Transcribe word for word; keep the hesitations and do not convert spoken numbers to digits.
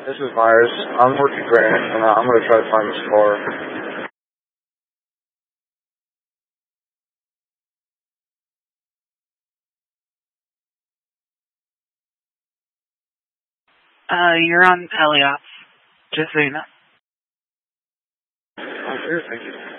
This is Myers. I'm working Grant, and I'm going to try to find this car. Uh, you're on Elliot. Just so you know. Oh, sure, thank you.